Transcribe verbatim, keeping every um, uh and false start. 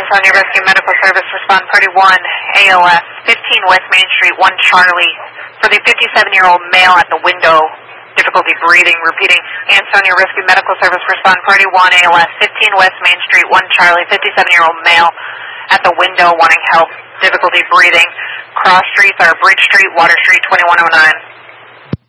Ansonia Rescue Medical Service, respond party one, A L S, fifteen West Main Street, one Charlie, for the fifty-seven-year-old male at the window, difficulty breathing. Repeating, Ansonia Rescue Medical Service, respond party one, A L S, fifteen West Main Street, one Charlie, fifty-seven-year-old male at the window wanting help, difficulty breathing. Cross streets are Bridge Street, Water Street, twenty-one oh nine.